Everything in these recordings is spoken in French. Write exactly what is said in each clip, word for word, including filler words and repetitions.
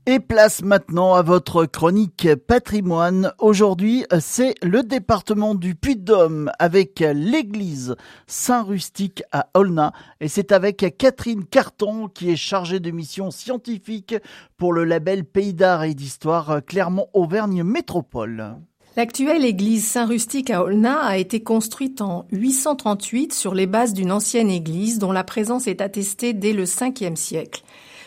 Et place maintenant à votre chronique patrimoine. Aujourd'hui, c'est le département du Puy-de-Dôme avec l'église Saint-Rustic à Aulnat. Et c'est avec Catherine Carton qui est chargée de mission scientifique pour le label Pays d'Art et d'Histoire Clermont-Auvergne Métropole. L'actuelle église Saint-Rustic à Aulnat a été construite en huit cent trente-huit sur les bases d'une ancienne église dont la présence est attestée dès le cinquième siècle.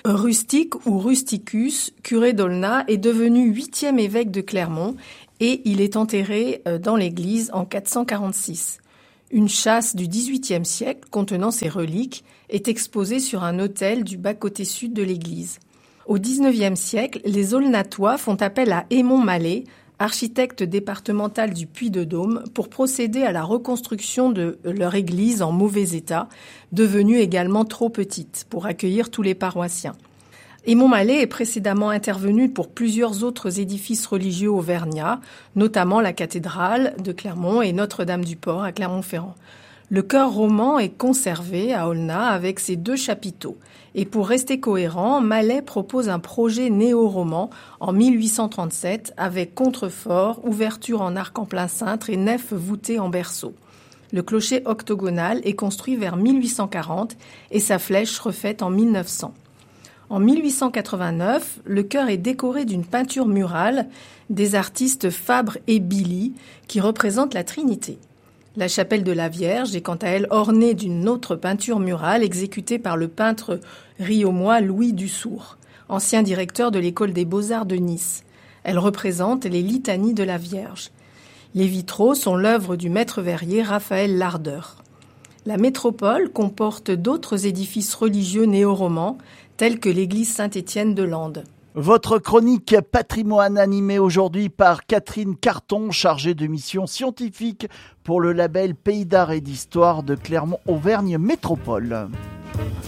Rustic ou Rusticus, curé d'Aulnat, est devenu huitième évêque de Clermont et il est enterré dans l'église en quatre cent quarante-six. Une châsse du dix-huitième siècle contenant ses reliques est exposée sur un autel du bas-côté sud de l'église. Au dix-neuvième siècle, les Aulnatois font appel à Aymon Mallet, architecte départemental du Puy-de-Dôme, pour procéder à la reconstruction de leur église en mauvais état, devenue également trop petite pour accueillir tous les paroissiens. Aymon Mallet est précédemment intervenu pour plusieurs autres édifices religieux auvergnats, notamment la cathédrale de Clermont et Notre-Dame-du-Port à Clermont-Ferrand. Le chœur roman est conservé à Aulnat avec ses deux chapiteaux. Et pour rester cohérent, Mallet propose un projet néo-roman en mille huit cent trente-sept avec contrefort, ouverture en arc en plein cintre et nef voûtée en berceau. Le clocher octogonal est construit vers mille huit cent quarante et sa flèche refaite en mille neuf cents. En mille huit cent quatre-vingt-neuf, le chœur est décoré d'une peinture murale des artistes Fabre et Billy qui représentent la Trinité. La chapelle de la Vierge est quant à elle ornée d'une autre peinture murale exécutée par le peintre riaumois Louis Dussour, ancien directeur de l'école des Beaux-Arts de Nice. Elle représente les litanies de la Vierge. Les vitraux sont l'œuvre du maître verrier Raphaël Lardeur. La métropole comporte d'autres édifices religieux néo-romans, tels que l'église Saint-Étienne de Landes. Votre chronique patrimoine animée aujourd'hui par Catherine Carton, chargée de mission scientifique pour le label Pays d'Art et d'Histoire de Clermont-Auvergne Métropole.